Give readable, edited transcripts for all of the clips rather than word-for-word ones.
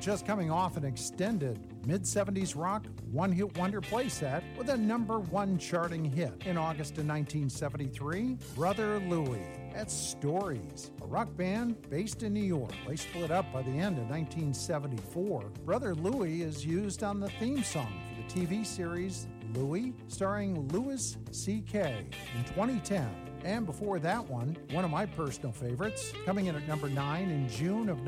just coming off an extended mid-70s rock one-hit wonder playset with a #1 charting hit in August of 1973, Brother Louie. That's Stories, a rock band based in New York. They split up by the end of 1974. Brother Louie is used on the theme song for the TV series Louie, starring Louis C.K. in 2010. And before that one of my personal favorites, coming in at #9 in June of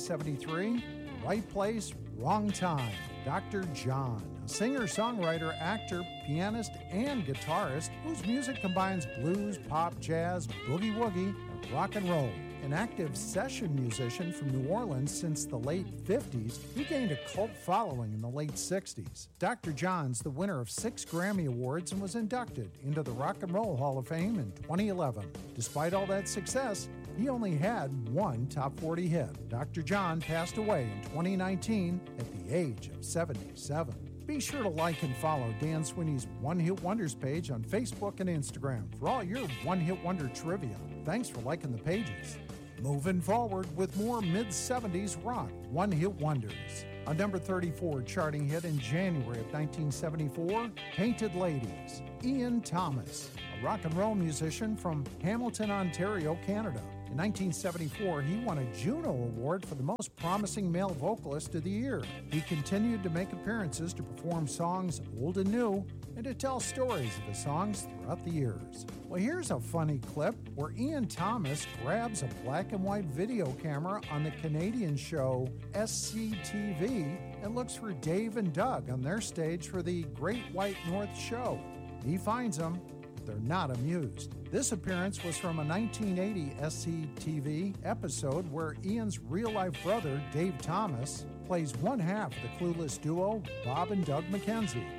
1973, Right Place, Wrong Time, Dr. John, a singer, songwriter, actor, pianist, and guitarist whose music combines blues, pop, jazz, boogie-woogie, and rock and roll. An active session musician from New Orleans since the late 50s, he gained a cult following in the late 60s. Dr. John's the winner of 6 Grammy Awards and was inducted into the Rock and Roll Hall of Fame in 2011. Despite all that success, he only had one top 40 hit. Dr. John passed away in 2019 at the age of 77. Be sure to like and follow Dan Sweeney's One Hit Wonders page on Facebook and Instagram for all your One Hit Wonder trivia. Thanks for liking the pages. Moving forward with more mid-70s rock One Hit Wonders. A #34 charting hit in January of 1974, Painted Ladies, Ian Thomas, a rock and roll musician from Hamilton, Ontario, Canada. In 1974, he won a Juno Award for the Most Promising Male Vocalist of the Year. He continued to make appearances to perform songs old and new and to tell stories of his songs throughout the years. Well, here's a funny clip where Ian Thomas grabs a black and white video camera on the Canadian show SCTV and looks for Dave and Doug on their stage for the Great White North show. He finds them, but they're not amused. This appearance was from a 1980 SCTV episode where Ian's real-life brother, Dave Thomas, plays one half of the clueless duo, Bob and Doug McKenzie.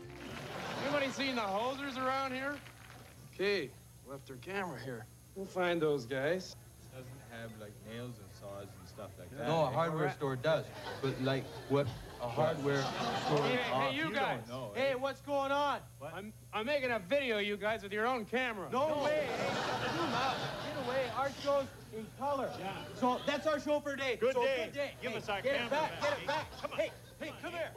Anybody seen the hosers around here? Okay, left their camera here. We'll find those guys. Doesn't have like nails and saws and stuff like that. No, a hardware store does. But like what a hardware store. Hey, you guys. Know, hey, what's going on? What? I'm making a video, you guys, with your own camera. No way. Hey, zoom out. Get away. Our show's in color. Yeah. So that's our show for today. Good day. Good day. Give us our get camera. It back. Get it back. Come on. Hey, come here.